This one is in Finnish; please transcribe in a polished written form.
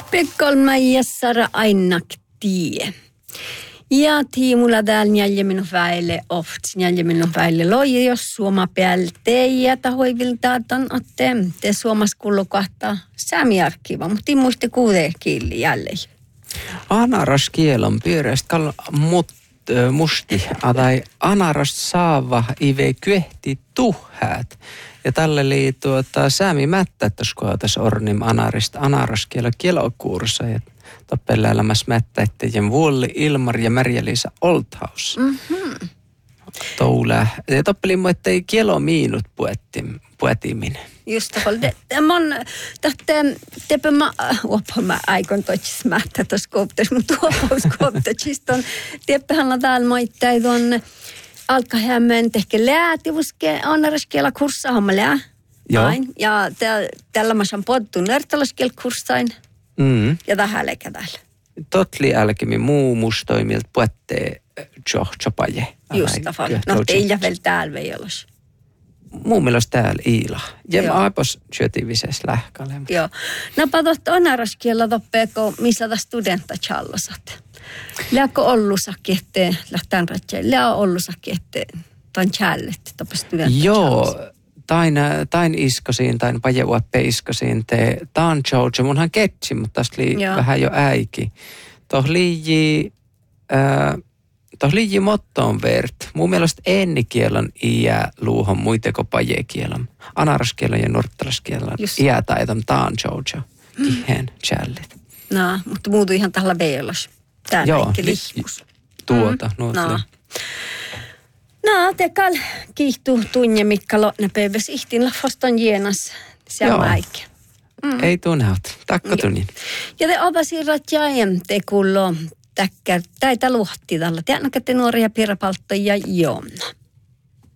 Pekkolmaija Sara ainak tie. Ja tiimulla täällä njäljeminun väille njäljeminun väille loji, jos suoma päältä ja tahoiviltaan otte te suomas kullu kahta saamiarkiva, mutta muiste kuude kieli jälleen. Anaras kielon pyörästä musti, tai anaras saava ive kyehti tuhäät. Ja tälle oli säämi mättä, tuossa tässä ornim anaras kielokursa ja toppella elämässä mättä, että Vuolli, Ilmar ja Märjä-Liisa Oldhaus. Mm-hmm. Toulä. Ja toppeli mu, että ei kielo miinut puetimin. Just det. Teppä mä aikon toisis mättä tuossa kooptes, mutta tuopauskooptes on. Teeppähän on täällä moittain tuon alkahämmön tehkä läätivuske, anaraskiela kurssaa homma lää. Joo. Ja tällä mä saan podtu nörtalaskiel kurssain. Ja tähän lekä täällä. Totli älkemi muu mustoimilta puettee chopaje. Just det. No teillä vielä täällä vei olas. Muun mielestä täällä iila. Ja aipos syötivisessä lähkälle. Joo. Napa tohta onaraskiella toppeeko missä tässä studenta challosat. Lääkö ollusakki, että lähtään ratjaan. Lää ollusakki, että tämän challet toppe studenta. Joo. Tain iskosiin, tain pajeuappe iskosiin te taan George. Munhan ketsi, mutta tästä oli vähän jo äiki. Toh liiji mottoon vert. Mun mielestä ennikielon iä luuhon muiteko pajekielon. Anaraskielon ja nurttalaskielon iä taitam taan George. Kihen challit. No, mutta muutu ihan tällä veelas. Täällä eikä lihkus. No, tekal kiihtuu tunne mikkalo näpeiväs ihtin lafoston jienas. Se on äikkä. Ei tunneut. Takko tunnin. Ja te opasirat jaen te kullo täkkär. Täitä luhti tällä. Tiedätkö te nuoria pirapalttoja Joonna?